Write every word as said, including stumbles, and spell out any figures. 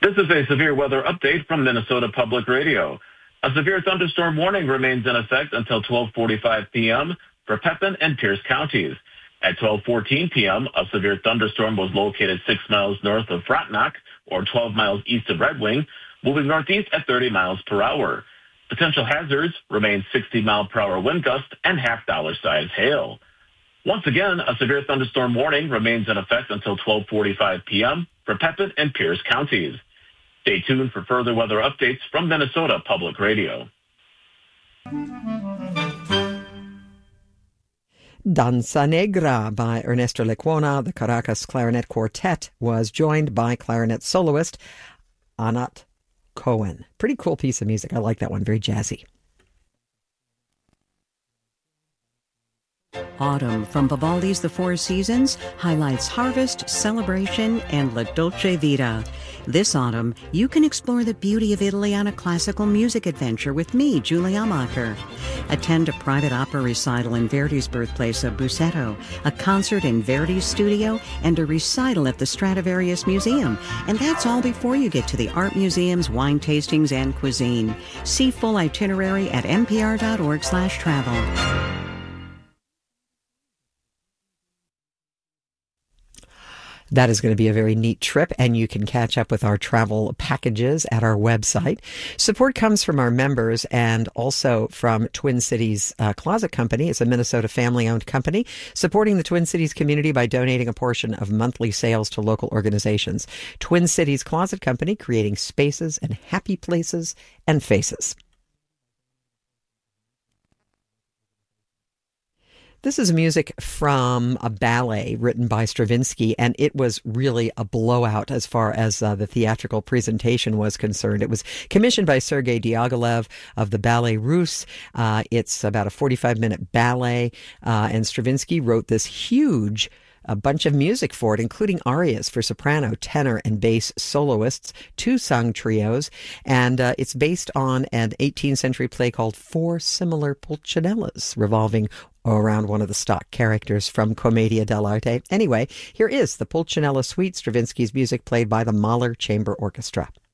This is a severe weather update from Minnesota Public Radio. A severe thunderstorm warning remains in effect until twelve forty-five p.m. for Pepin and Pierce counties. At twelve fourteen p.m., a severe thunderstorm was located six miles north of Frontenac, or twelve miles east of Red Wing, moving northeast at thirty miles per hour. Potential hazards remain sixty mile per hour wind gust and half dollar size hail. Once again, a severe thunderstorm warning remains in effect until twelve forty-five p.m. for Pepin and Pierce counties. Stay tuned for further weather updates from Minnesota Public Radio. Danza Negra by Ernesto Lecuona. The Caracas Clarinet Quartet was joined by clarinet soloist Anat Cohen. Pretty cool piece of music. I like that one. Very jazzy. Autumn from Vivaldi's The Four Seasons highlights harvest, celebration, and La Dolce Vita. This autumn, you can explore the beauty of Italy on a classical music adventure with me, Julie Amacher. Attend a private opera recital in Verdi's birthplace of Busseto, a concert in Verdi's studio, and a recital at the Stradivarius Museum. And that's all before you get to the art museums, wine tastings, and cuisine. See full itinerary at npr.org slash travel. That is going to be a very neat trip, and you can catch up with our travel packages at our website. Support comes from our members and also from Twin Cities uh, Closet Company. It's a Minnesota family-owned company supporting the Twin Cities community by donating a portion of monthly sales to local organizations. Twin Cities Closet Company, creating spaces and happy places and faces. This is music from a ballet written by Stravinsky, and it was really a blowout as far as uh, the theatrical presentation was concerned. It was commissioned by Sergei Diaghilev of the Ballet Russe. Uh, it's about a forty-five minute ballet, uh, and Stravinsky wrote this huge a bunch of music for it, including arias for soprano, tenor, and bass soloists, two sung trios, and uh, it's based on an eighteenth century play called Four Similar Pulcinellas, revolving around one of the stock characters from Commedia dell'arte. Anyway, here is the Pulcinella Suite, Stravinsky's music played by the Mahler Chamber Orchestra.